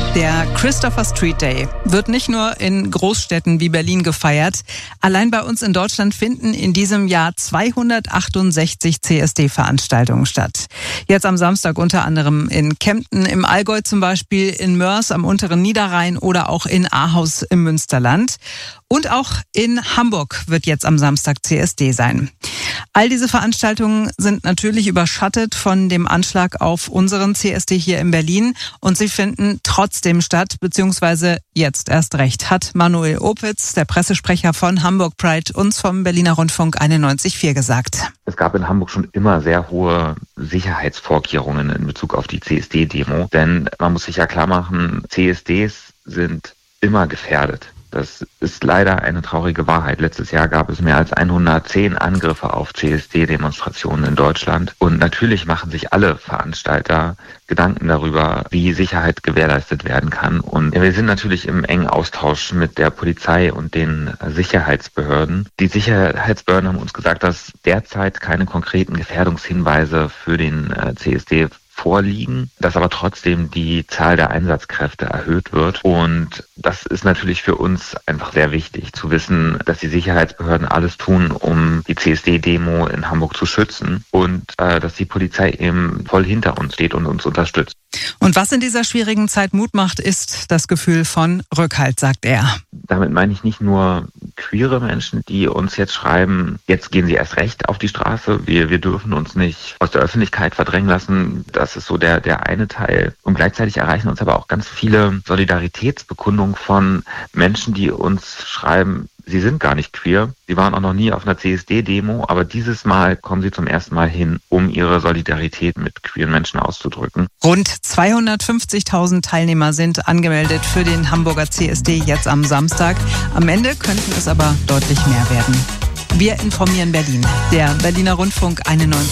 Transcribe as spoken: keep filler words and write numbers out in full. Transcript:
Der Christopher Street Day wird nicht nur in Großstädten wie Berlin gefeiert. Allein bei uns in Deutschland finden in diesem Jahr zweihundertachtundsechzig C S D-Veranstaltungen statt. Jetzt am Samstag unter anderem in Kempten im Allgäu zum Beispiel, in Mörs am unteren Niederrhein oder auch in Ahaus im Münsterland. Und auch in Hamburg wird jetzt am Samstag C S D sein. All diese Veranstaltungen sind natürlich überschattet von dem Anschlag auf unseren C S D hier in Berlin und sie finden trotzdem statt, beziehungsweise jetzt erst recht, hat Manuel Opitz, der Pressesprecher von Hamburg Pride, uns vom Berliner Rundfunk einundneunzig Komma vier gesagt. Es gab in Hamburg schon immer sehr hohe Sicherheitsvorkehrungen in Bezug auf die C S D-Demo, denn man muss sich ja klar machen, C S Ds sind immer gefährdet. Das ist leider eine traurige Wahrheit. Letztes Jahr gab es mehr als hundertzehn Angriffe auf C S D-Demonstrationen in Deutschland. Und natürlich machen sich alle Veranstalter Gedanken darüber, wie Sicherheit gewährleistet werden kann. Und wir sind natürlich im engen Austausch mit der Polizei und den Sicherheitsbehörden. Die Sicherheitsbehörden haben uns gesagt, dass derzeit keine konkreten Gefährdungshinweise für den C S D vorliegen, dass aber trotzdem die Zahl der Einsatzkräfte erhöht wird. Und das ist natürlich für uns einfach sehr wichtig, zu wissen, dass die Sicherheitsbehörden alles tun, um die C S D-Demo in Hamburg zu schützen und äh, dass die Polizei eben voll hinter uns steht und uns unterstützt. Und was in dieser schwierigen Zeit Mut macht, ist das Gefühl von Rückhalt, sagt er. Damit meine ich nicht nur queere Menschen, die uns jetzt schreiben, jetzt gehen sie erst recht auf die Straße, wir, wir dürfen uns nicht aus der Öffentlichkeit verdrängen lassen. Das ist so der, der eine Teil. Und gleichzeitig erreichen uns aber auch ganz viele Solidaritätsbekundungen von Menschen, die uns schreiben, sie sind gar nicht queer, sie waren auch noch nie auf einer C S D-Demo, aber dieses Mal kommen sie zum ersten Mal hin, um ihre Solidarität mit queeren Menschen auszudrücken. Rund zweihundertfünfzigtausend Teilnehmer sind angemeldet für den Hamburger C S D jetzt am Samstag. Am Ende könnten es aber deutlich mehr werden. Wir informieren Berlin. Der Berliner Rundfunk einundneunzig.